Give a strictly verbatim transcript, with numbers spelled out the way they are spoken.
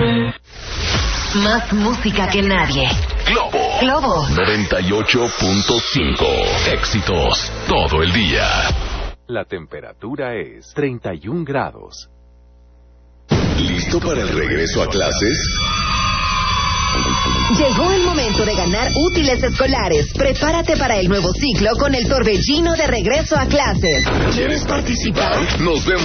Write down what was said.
Más música que nadie. Globo. Globo. noventa y ocho punto cinco. Éxitos todo el día. La temperatura es treinta y un grados. ¿Listo para el regreso a clases? Llegó el momento de ganar útiles escolares. Prepárate para el nuevo ciclo con el torbellino de regreso a clases. ¿Quieres participar? Nos vemos